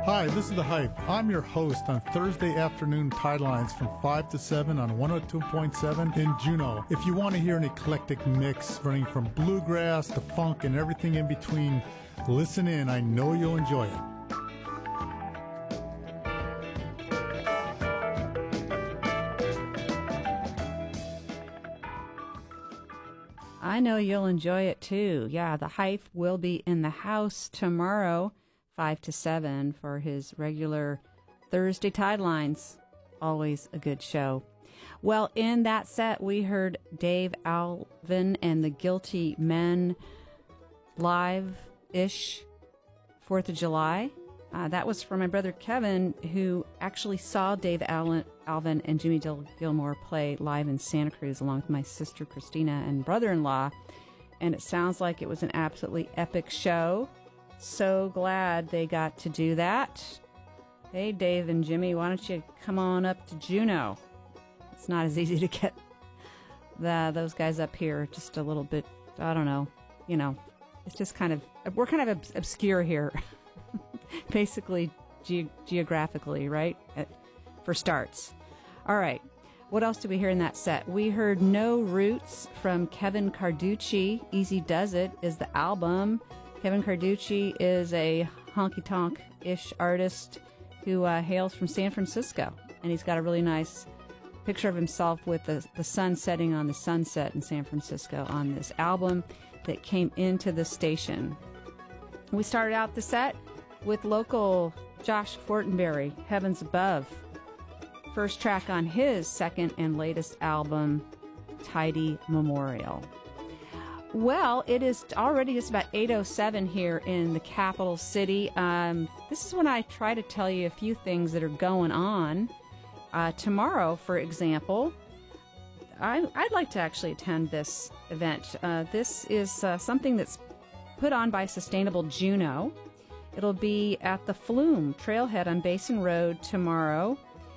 Hi, this is The Hype. I'm your host on Thursday afternoon Tidelines from 5 to 7 on 102.7 in Juneau. If you want to hear an eclectic mix running from bluegrass to funk and everything in between, listen in. I know you'll enjoy it. I know you'll enjoy it too. Yeah, the Hype will be in the house tomorrow, 5 to 7, for his regular Thursday Tidelines. Always a good show. Well, in that set, we heard Dave Alvin and the Guilty Men live-ish 4th of July. That was from my brother Kevin, who actually saw Dave Alvin and Jimmy Dale Gilmore play live in Santa Cruz along with my sister Christina and brother-in-law. And it sounds like it was an absolutely epic show. So glad they got to do that. Hey, Dave and Jimmy, why don't you come on up to Juneau? It's not as easy to get those guys up here. Just a little bit, I don't know. You know, it's just we're kind of obscure here. Basically, geographically, right? For starts. All right. What else did we hear in that set? We heard No Roots from Kevin Carducci. Easy Does It is the album. Kevin Carducci is a honky-tonk-ish artist who hails from San Francisco. And he's got a really nice picture of himself with the sun setting on the sunset in San Francisco on this album that came into the station. We started out the set with local Josh Fortenberry, Heavens Above. First track on his second and latest album, Tidy Memorial. Well, it is already just about 8:07 here in the capital city. This is when I try to tell you a few things that are going on. Tomorrow, for example, I'd like to actually attend this event. This is something that's put on by Sustainable Juneau. It'll be at the Flume Trailhead on Basin Road tomorrow.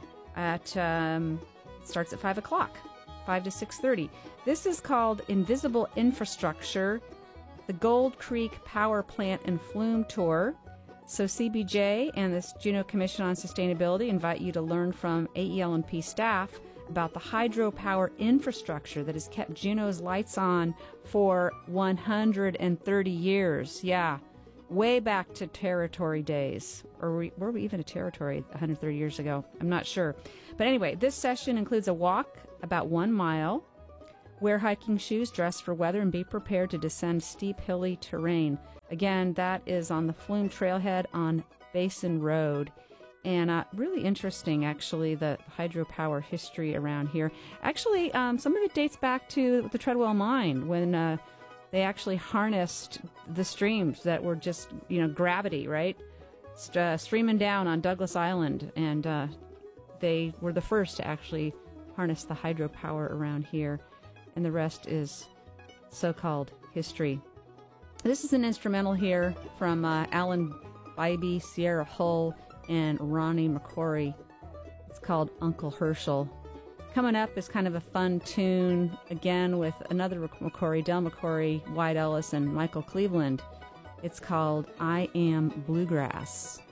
Starts at 5 o'clock, 5 to 6:30. This is called Invisible Infrastructure, the Gold Creek Power Plant and Flume Tour. So CBJ and this Juneau Commission on Sustainability invite you to learn from AEL&P staff about the hydropower infrastructure that has kept Juneau's lights on for 130 years. Yeah. Way back to territory days. Or were we even a territory 130 years ago? I'm not sure. But anyway, this session includes a walk about 1 mile. Wear hiking shoes, dress for weather, and be prepared to descend steep, hilly terrain. Again, that is on the Flume Trailhead on Basin Road. And really interesting, actually, the hydropower history around here. Actually, some of it dates back to the Treadwell Mine when they actually harnessed the streams that were just, gravity, right? Streaming down on Douglas Island. And they were the first to actually harness the hydropower around here. And the rest is so-called history. This is an instrumental here from Alan Bybee, Sierra Hull, and Ronnie McCrory. It's called Uncle Herschel. Coming up is kind of a fun tune, again with another McCrory, Del McCrory, Wyatt Ellis, and Michael Cleveland. It's called I Am Bluegrass.